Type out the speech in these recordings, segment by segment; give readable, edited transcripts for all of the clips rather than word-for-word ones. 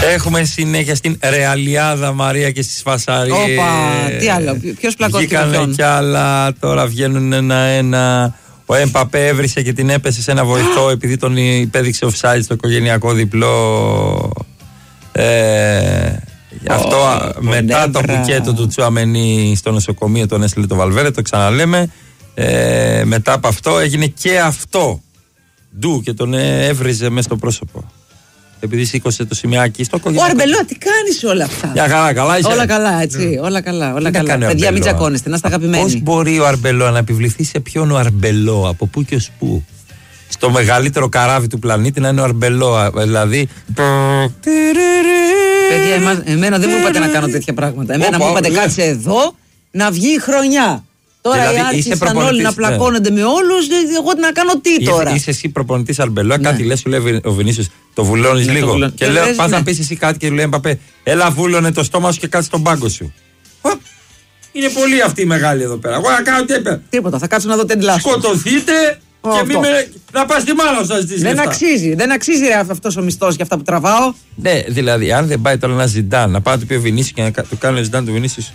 Έχουμε συνέχεια στην Ρεαλιάδα, Μαρία, και στις Φασαρίες. Όπα, τι άλλο, ποιος πλακώθηκε? Βγήκανε κι άλλα, τώρα βγαίνουν ένα-ένα. Ο Εμπαπέ έβρισε και την έπεσε σε ένα βοηθό επειδή τον υπέδειξε offside στο οικογενειακό διπλό. Αυτό μετά το μπουκέτο του Τσουαμενί στο νοσοκομείο τον έστειλε το Βαλβέρε, το ξαναλέμε. Μετά από αυτό έγινε και αυτό ντου και τον έβριζε μέσα στο πρόσωπο. Επειδή σήκωσε το σημειάκι στο οικογενειακό. Ο Αρμπελόα, τι κάνεις όλα αυτά? Για καλά, είσαι. Όλα καλά, έτσι. Όλα καλά. Παιδιά, μην τσακώνεστε, να είστε αγαπημένοι. Πώς μπορεί ο Αρμπελόα να επιβληθεί σε ποιον ο Αρμπελόα, από πού και ως πού? Στο μεγαλύτερο καράβι του πλανήτη να είναι ο Αρμπελόα. Δηλαδή. Παιδιά, εμένα δεν μου είπατε να κάνω τέτοια πράγματα. Εμένα μου είπατε κάτσε εδώ να βγει η χρονιά. Τώρα οι άρχισαν όλοι να πλακώνονται με όλους. Εγώ να κάνω τι τώρα? Είσαι εσύ προπονητής Αρμπελόα, κάτι λες, σου λέει ο Βινίσιος, το βουλώνεις λίγο. Και λέω, πας να πεις εσύ κάτι και λέει Εμπαπέ, έλα βούλωνε το στόμα σου και κάτσε στον πάγκο σου. Είναι πολύ αυτή η μεγάλη εδώ πέρα. Εγώ να κάνω τίποτα, θα κάτσω να δω τέντλα. Σκοτωθείτε και μην να πας στη μάνα σας στις λεφτά. Δεν αξίζει αυτός ο μισθός για αυτά που τραβάω. Ναι, δηλαδή, αν δεν πάει τώρα ένα Ζιντάν, να πάει να του πει ο Βινίσιος και να του κάνει ο Ζιντάν του Βινίσιος.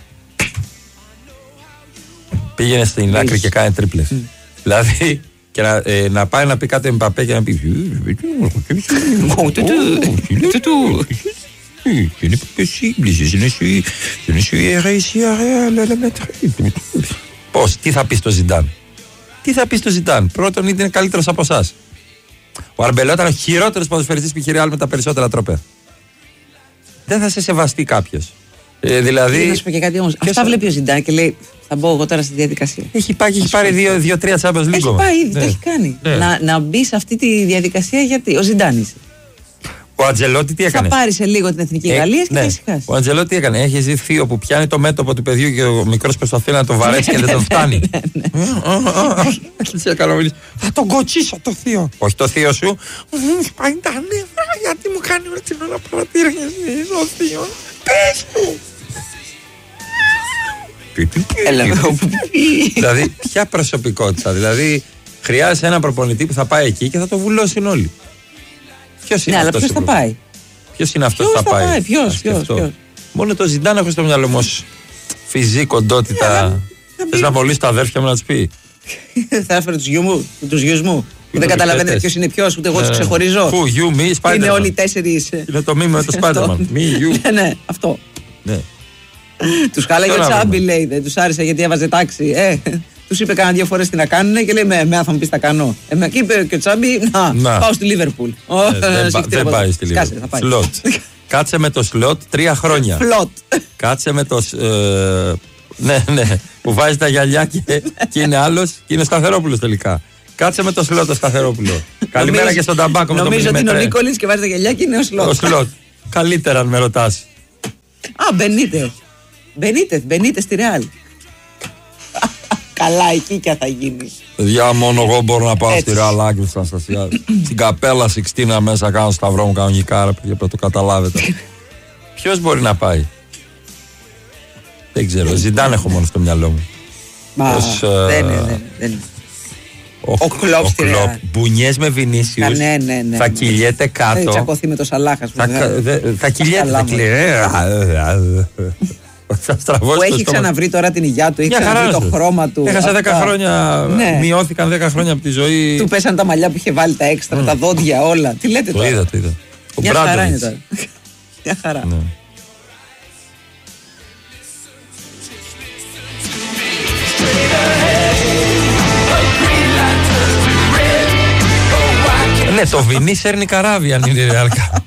Πήγαινε στην άκρη και κάνει τρίπλες. Δηλαδή, και να πάει να πει κάτι Εμπαπέ και να πει. Πώς, τι θα πει στο Ζιντάν? Πρώτον, είναι καλύτερος από εσάς. Ο Αρμπελόα ήταν ο χειρότερος ποδοσφαιριστής που είχε Ρεάλ με τα περισσότερα τρόπαια. Δεν θα σε σεβαστεί κάποιος. Δηλαδή. Να σου πω και κάτι όμως. Αυτά βλέπει ο Ζιντάν και λέει: θα μπω εγώ τώρα στη διαδικασία. Έχει πάρει 2-3 Champions League. Έχει πάει ήδη, το έχει κάνει. Να μπει σε αυτή τη διαδικασία γιατί. Ο Ζιντάν είσαι. Ο Αντζελότη τι έκανε? Θα πάρει σε λίγο την Εθνική Γαλλία και θα ησυχάσει. Ο Αντζελότη τι έκανε? Έχει ζει θείο που πιάνει το μέτωπο του παιδιού και ο μικρός προσπαθεί να το βαρέσει και δεν τον φτάνει. Θα τον κοτσίσω το θείο. Όχι το θείο σου. Μου σπάει τα νεύρα γιατί μου κάνει όλη την ώρα παρατήρηση ο θείο. Πες του. Δηλαδή, ποια προσωπικότητα? Δηλαδή, χρειάζεται ένα προπονητή που θα πάει εκεί και θα το βουλώσουν όλοι. Ποιος είναι αυτός? Ποιος θα πάει? Ποιος είναι αυτός που θα πάει? Ποιος? Μόνο το Ζιντάν έχω στο μυαλό μου ως φυζή, κοντότητα. Θες να βολείς τα αδέρφια μου να τους πει? Θα έφερε τους γιους μου. Δεν καταλαβαίνετε ποιος είναι ποιος, ούτε εγώ τους ξεχωρίζω. Πού, γιου, μη, Spider-Man. Είναι όλοι οι 4. Είναι το μήνυμα με το Spider-Man. Μη, γιου. Ναι, αυτό. Τους χάλαγε ο Τσάμπι, λέει, δεν τους άρεσε γιατί έβαζε τάξη. Τους είπε κάνα 2 φορές τι να κάνουν και λέει με θα μου πεις τα κάνω. Και είπε και ο Τσάμπι, να πάω στη Λίβερπουλ. Δεν πάει στη Λίβερπουλ. Κάτσε με το σλότ 3 χρόνια. Κάτσε με το. Ναι, που βάζει τα γυαλιά και είναι άλλος και είναι Σταθερόπουλος τελικά. Κάτσε με το σλότ το Σταθερόπουλο. Καλημέρα και στον Ταμπάκο με τον Νομίζω ότι είναι ο Νίκολης και βάζει τα γυαλιά και είναι ο σλότ. Ο σλότ. Καλύτερα αν με ρωτάς. Μπενίτε στη Ρεάλ. Καλά, εκεί και θα γίνει. Παιδιά, μόνο εγώ μπορώ να πάω στη Ρεάλ Άγκρης, Αναστασία. Στην καπέλα Σιξτίνα μέσα κάνω σταυρό μου κανονικά, για να το καταλάβετε. Ποιος μπορεί να πάει? Δεν ξέρω. Ζιντάν έχω μόνο στο μυαλό μου. Δεν είναι. Ο Κλοπ στη Ρεάλ. Μπουνιές με Βινίσιους. Θα κυλιέται κάτω. Θα τσακωθεί με το Σαλάχ. Θα κυλιέται. Που έχει ξαναβρει τώρα την υγειά του, έχει ξαναβρει το χρώμα του. Έχασε 10 χρόνια. Μειώθηκαν 10 χρόνια από τη ζωή. Του πέσαν τα μαλλιά που είχε βάλει, τα έξτρα, τα δόντια, όλα. Τι λέτε τώρα? Το είδα. Μια χαρά είναι τώρα. Μια χαρά. Ναι, το Βινί σέρνει καράβι αν είναι ρεάλκα.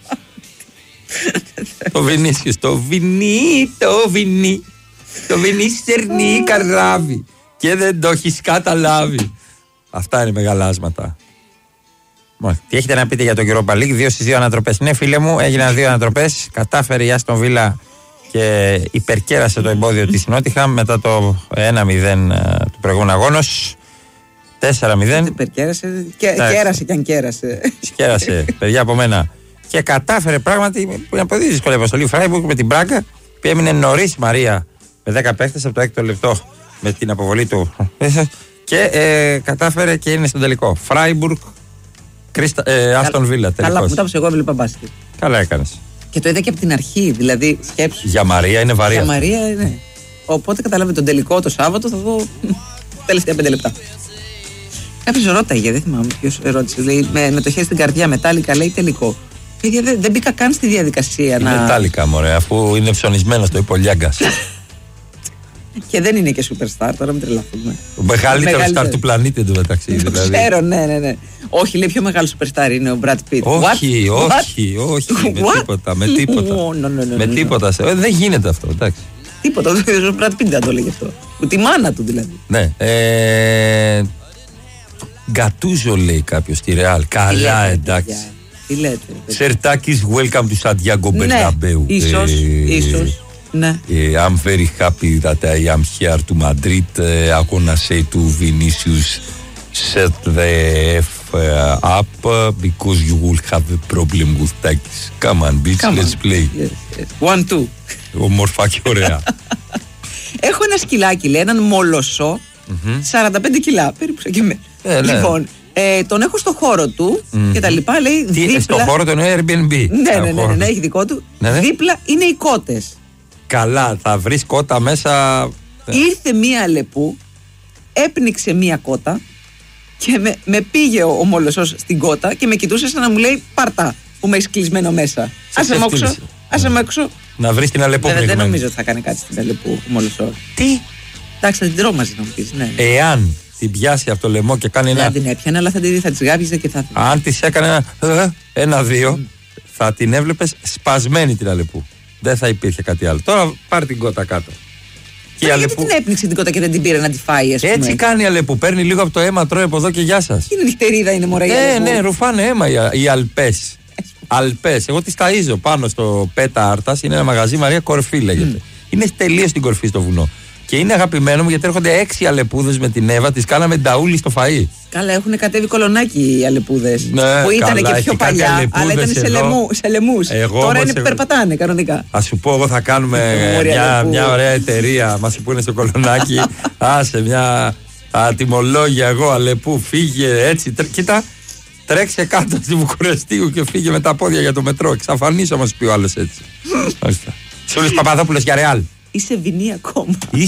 Το Βινίσιος, το Βινί σέρνει καράβι και δεν το έχεις καταλάβει. Αυτά είναι μεγαλάσματα. Τι έχετε να πείτε για τον Europa League? 2 στις 2 ανατροπές. Ναι, φίλε μου, έγιναν 2 ανατροπές. Κατάφερε η Άστον Βίλα και υπερκέρασε το εμπόδιο της Νότιχαμ μετά το 1-0 του προηγούμενου αγώνος. 4-0. Υπερκέρασε και κέρασε κι αν κέρασε. Κέρασε, παιδιά από μένα. Και κατάφερε πράγματι που είναι πολύ δύσκολη αποστολή. Φράιμπουργκ με την Μπράγκα που έμεινε νωρίς Μαρία με 10 παίχτες από το 6ο λεπτό με την αποβολή του. Και κατάφερε και είναι στον τελικό. Φράιμπουργκ, Άστον Βίλα. Καλά που τα εγώ έβλεπα μπάσκετ. Καλά έκανες. Και το είδα και από την αρχή, δηλαδή σκέψου. Για Μαρία είναι βαρύ. Για Μαρία είναι. Οπότε καταλάβετε τον τελικό το Σάββατο θα δω τελευταία 5 λεπτά. Κάποιος ρώταγε, δεν θυμάμαι ποιος ρώτησε. Λέει με το χέρι στην καρδιά, μετάλλικα, λέει τελικό. Παιδιά, δεν μπήκα καν στη διαδικασία να. Μετάλλικα, μωρέ, αφού είναι ψωνισμένο στο Υπολιάγκας. Και δεν είναι και superstar, τώρα μην τρελαθούμε. Ο μεγαλύτερο star του πλανήτη εντωμεταξύ. Δηλαδή. Ξέρω, ναι. Όχι, λέει πιο μεγάλο superstar είναι ο Brad Pitt. Όχι. Με τίποτα. Δεν γίνεται αυτό, εντάξει. Τίποτα, ο Brad Pitt δεν το λέγει αυτό. Τη μάνα του δηλαδή. Ναι. Γκατούζο λέει κάποιο στη Ρεάλ. Καλά, εντάξει. Τι λέτε. Σερτάκης, welcome to Santiago Bernabeu. Ίσως. Ναι. I'm very happy that I am here to Madrid. I'm gonna say to Vinicius, set the F up because you will have a problem with Takis. Come on, bitch, let's play. Yes. 1-2. Ομορφά και ωραία. Έχω ένα σκυλάκι, λέει, έναν μολοσσό, 45 κιλά, περίπου σαν και εμένα. Λοιπόν, τον έχω στο χώρο του και τα λοιπά, λέει. Δίπλα... Στο χώρο του εννοεί Airbnb. Ναι, έχει δικό του. Δίπλα είναι οι κότες. Καλά, θα βρεις κότα μέσα. Ήρθε μία αλεπού, έπνιξε μία κότα και με πήγε ο μολοσσός στην κότα και με κοιτούσε σαν να μου λέει πάρτα που με έχεις κλεισμένο μέσα. Άσε με έξω. Να βρεις την αλεπού πνιγμένη. Δεν νομίζω ότι θα κάνει κάτι στην αλεπού ο μολοσσός. Τι? Εντάξει, θα την τρώω μαζί να μου πεις. Ναι. Εάν την πιάσει από το λαιμό και κάνει ένα. Δεν την έπιανε, αλλά θα της γάβιζε και θα. Αν της έκανε ένα-δύο, θα την έβλεπες σπασμένη την αλεπού. Δεν θα υπήρχε κάτι άλλο. Τώρα πάρει την κότα κάτω. Και γιατί την έπνιξε την κότα και δεν την πήρε να τη φάει, ας πούμε. Έτσι κάνει η αλεπού. Παίρνει λίγο από το αίμα, τρώει από εδώ και γεια σας. Είναι νυχτερίδα, είναι μωρά η αλεπού. Ναι, ρουφάνε αίμα οι αλπές. Αλπές. Εγώ τις ταΐζω πάνω στο Πέτα Άρτας. Είναι ένα μαγαζί, Μαρία Κορφή λέγεται. Είναι τελείως στην κορφή στο βουνό. Και είναι αγαπημένο μου γιατί έρχονται 6 αλεπούδες με την Εύα, τις κάναμε νταούλι στο φαΐ. Καλά, έχουν κατέβει κολονάκι οι αλεπούδες. Ναι, που ήταν καλά, και πιο παλιά, αλλά ήταν σε λαιμούς. Τώρα είναι περπατάνε κανονικά. Α σου πω, εγώ θα κάνουμε μια ωραία εταιρεία. Μας που είναι στο κολονάκι. Άσε μια ατιμολόγια εγώ, αλεπού, φύγε έτσι. Κοίτα, τρέξε κάτω στη Βουκουρεστίου και φύγε με τα πόδια για το μετρό. Εξαφανίσω, μας πει ο άλλος έτσι. Σούλης Παπαδόπουλος για Ρεάλ. Είσαι βινή ακόμα.